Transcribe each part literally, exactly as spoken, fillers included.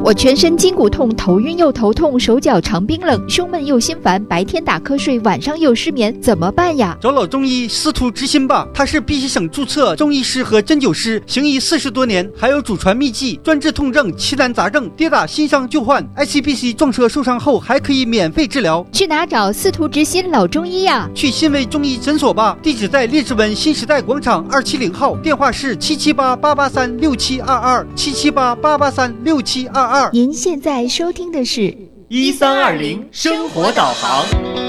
我全身筋骨痛，头晕又头痛，手脚常冰冷，胸闷又心烦，白天打瞌睡，晚上又失眠，怎么办呀？ 找老中医司徒之心吧，他是碧溪省注册中医师和针灸师，行医四十多年，还有祖传秘籍，专治痛症、奇难杂症，跌打新伤旧患 I C B C 撞车受伤后还可以免费治疗。 去哪找司徒之心老中医呀？ 去新威中医诊所吧，地址在列治文新时代广场二七零号，电话是七七八八八三六七二二七七八八八三六七二二。 您现在收听的是一三二零生活导航。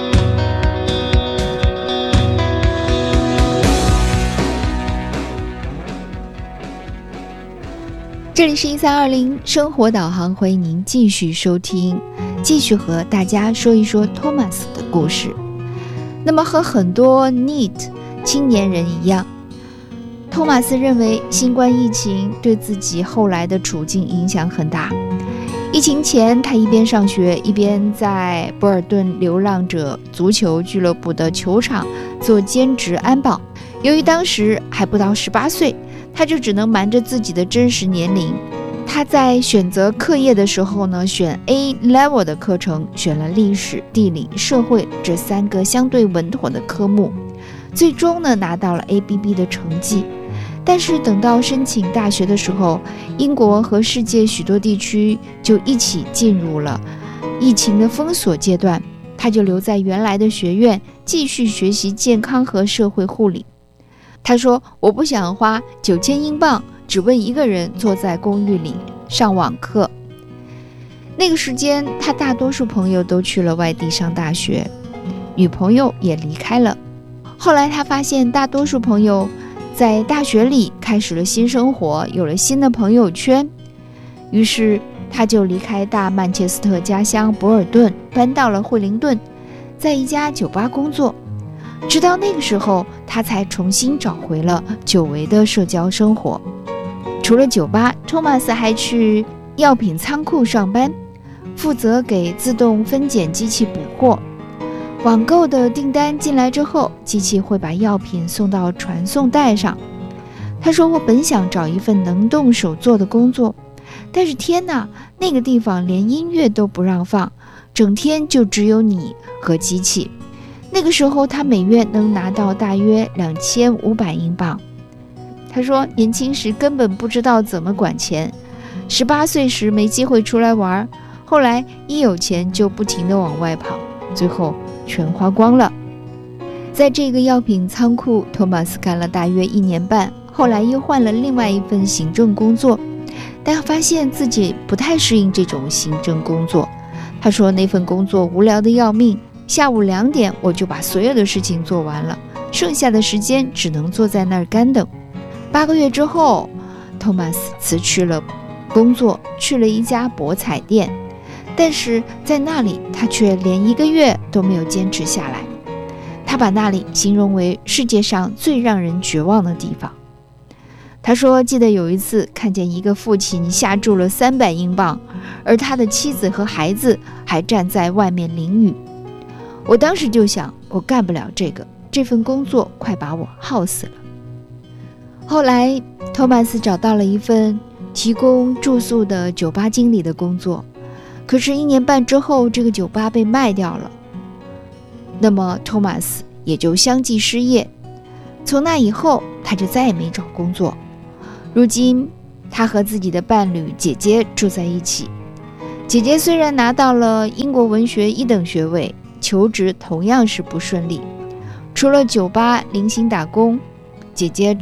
这里是一三二零生活导航，欢迎您继续收听，继续和大家说一说托马斯的故事。那么和很多 N E E T 青年人一样，托马斯认为新冠疫情对自己后来的处境影响很大。疫情前，他一边上学，一边在博尔顿流浪者足球俱乐部的球场做兼职安保。由于当时还不到十八岁，他就只能瞒着自己的真实年龄。他在选择课业的时候呢，选 A level 的课程，选了历史、地理、社会这三个相对稳妥的科目，最终呢拿到了 A B B 的成绩。但是等到申请大学的时候，英国和世界许多地区就一起进入了疫情的封锁阶段，他就留在原来的学院继续学习健康和社会护理。他说，我不想花九千英镑只为一个人坐在公寓里上网课。那个时间，他大多数朋友都去了外地上大学，女朋友也离开了。后来他发现大多数朋友在大学里开始了新生活，有了新的朋友圈，于是他就离开大曼彻斯特家乡博尔顿，搬到了惠灵顿，在一家酒吧工作。直到那个时候，他才重新找回了久违的社交生活。除了酒吧，托马斯还去药品仓库上班，负责给自动分拣机器补货。网购的订单进来之后，机器会把药品送到传送带上。他说，我本想找一份能动手做的工作，但是天哪，那个地方连音乐都不让放，整天就只有你和机器。那个时候他每月能拿到大约两千五百英镑。他说，年轻时根本不知道怎么管钱，十八岁时没机会出来玩，后来一有钱就不停地往外跑，最后全花光了。在这个药品仓库，托马斯干了大约一年半，后来又换了另外一份行政工作，但发现自己不太适应这种行政工作。他说，那份工作无聊得要命，下午两点我就把所有的事情做完了，剩下的时间只能坐在那儿干等。八个月之后，托马斯辞去了工作，去了一家博彩店，但是在那里他却连一个月都没有坚持下来。他把那里形容为世界上最让人绝望的地方。他说，记得有一次看见一个父亲下注了三百英镑，而他的妻子和孩子还站在外面淋雨。我当时就想，我干不了这个，这份工作快把我耗死了。后来托马斯找到了一份提供住宿的酒吧经理的工作，可是一年半之后，这个酒吧被卖掉了，那么托马斯也就相继失业。从那以后，他就再也没找工作。如今他和自己的伴侣姐姐住在一起，姐姐虽然拿到了英国文学一等学位，求职同样是不顺利。除了酒吧零星打工，姐姐